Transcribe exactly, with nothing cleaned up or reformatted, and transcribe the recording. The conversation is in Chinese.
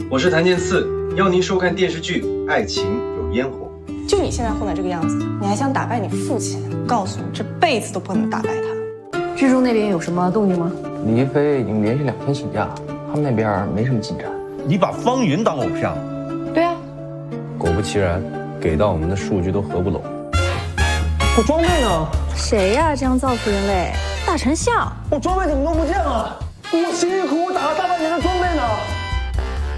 我是谭健次，邀您收看电视剧《爱情有烟火》。 就你现在混的这个样子，你还想打败你父亲？告诉你，这辈子都不可能打败他。 剧中那边有什么动静吗？ 李一飞已经连续两天请假，他们那边没什么进展。 你把方云当偶像？ 对啊。 果不其然，给到我们的数据都合不拢。 我装备呢？ 谁呀、啊？这样造福人类？大丞相。 我装备怎么都不见了？我辛辛苦苦打了大半年的装备呢？